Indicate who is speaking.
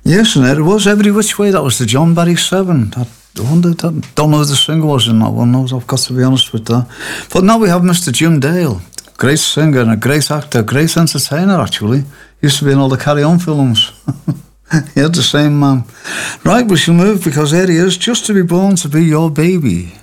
Speaker 1: Yes, and it was Every Which Way. That was the John Barry 7. I don't know who the singer was in that one. I've got to be honest with that. But now we have Mr. Jim Dale. Great singer and a great actor, great entertainer, actually. Used to be in all the Carry On films. He had the same man. Right, we shall move because here he is, Just to Be Born to Be Your Baby.